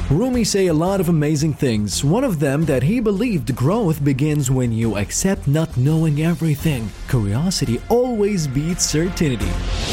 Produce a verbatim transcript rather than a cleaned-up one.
Rumi say a lot of amazing things. One of them that he believed growth begins when you accept not knowing everything. Curiosity always beats certainty.